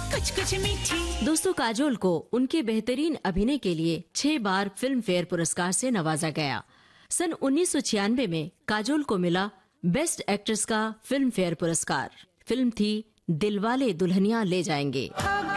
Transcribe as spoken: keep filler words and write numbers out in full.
कुछ कुछ मीठी। दोस्तों, काजोल को उनके बेहतरीन अभिनय के लिए छह बार फिल्म फेयर पुरस्कार से नवाजा गया। सन उन्नीस सौ छियानवे में काजोल को मिला बेस्ट एक्ट्रेस का फिल्म फेयर पुरस्कार। फिल्म थी दिलवाले दुल्हनिया ले जाएंगे।